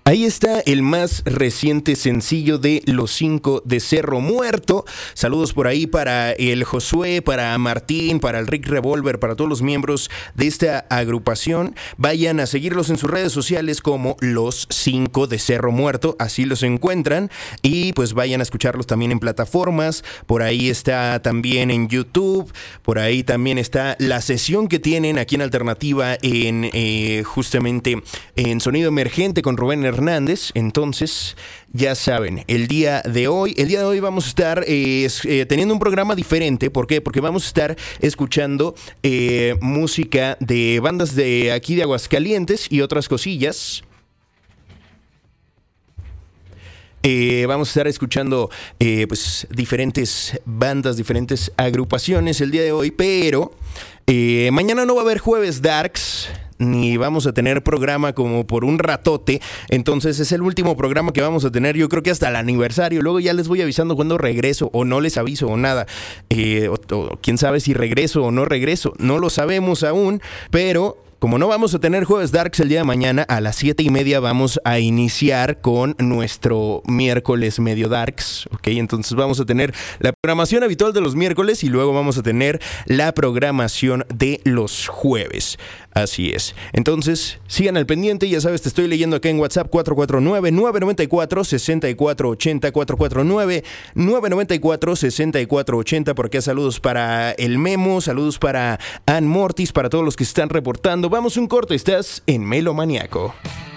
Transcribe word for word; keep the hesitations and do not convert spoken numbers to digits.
Ahí está el más reciente sencillo de Los Cinco de Cerro Muerto. Saludos por ahí para el Josué, para Martín, para el Rick Revolver, para todos los miembros de esta agrupación. Vayan a seguirlos en sus redes sociales como Los Cinco de Cerro Muerto, así los encuentran. Y pues vayan a escucharlos también en plataformas. Por ahí está también en YouTube. Por ahí también está la sesión que tienen aquí en Alternativa en eh, justamente en Sonido Emergente con Rubén Hernández. Hernández. Entonces, ya saben, el día de hoy, el día de hoy vamos a estar eh, eh, teniendo un programa diferente. ¿Por qué? Porque vamos a estar escuchando eh, música de bandas de aquí de Aguascalientes y otras cosillas. Eh, vamos a estar escuchando eh, pues diferentes bandas, diferentes agrupaciones el día de hoy, pero eh, mañana no va a haber Jueves Darks, ni vamos a tener programa como por un ratote. Entonces es el último programa que vamos a tener, yo creo que hasta el aniversario. Luego ya les voy avisando cuando regreso, o no les aviso o nada, eh, o, o quién sabe si regreso o no regreso, no lo sabemos aún, pero como no vamos a tener Jueves Darks el día de mañana, a las siete y media vamos a iniciar con nuestro miércoles medio Darks, ¿ok? Entonces vamos a tener la programación habitual de los miércoles y luego vamos a tener la programación de los jueves. Así es. Entonces, sigan al pendiente. Ya sabes, te estoy leyendo acá en WhatsApp cuatro cuatro nueve, nueve nueve cuatro, seis cuatro ocho cero, cuatro cuatro nueve, nueve nueve cuatro, seis cuatro ocho cero. Por acá saludos para el Memo, saludos para Ann Mortis, para todos los que están reportando. Vamos un corte, estás en Melomaniaco.